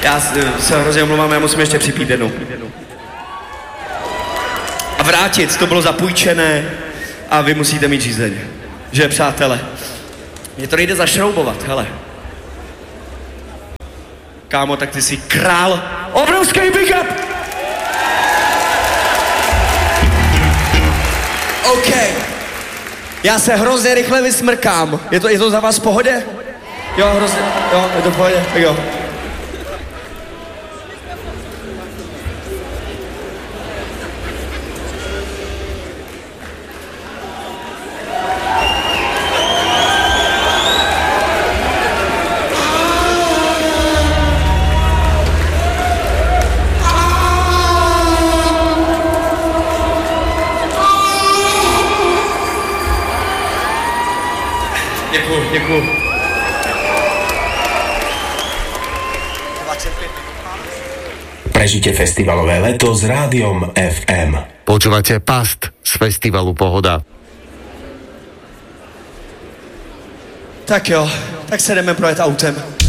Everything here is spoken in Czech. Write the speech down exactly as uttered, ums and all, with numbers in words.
Já se hrozně omlouvám, já musím ještě připít jednou. A vrátit, to bylo zapůjčené a vy musíte mít žízeň. Že, přátelé? Mě to nejde zašroubovat, hele. Kámo, tak ty jsi král. Obrovský big up! OK. Já se hrozně rychle vysmrkám. Je to, je to za vás v pohodě? Jo, hrozně, jo, je to v pohodě, tak jo. Děkuju, děkuju. Prežite festivalové leto s Rádiom ef em. Počúvate Past z festivalu Pohoda. Tak jo, tak se jdeme projet autem.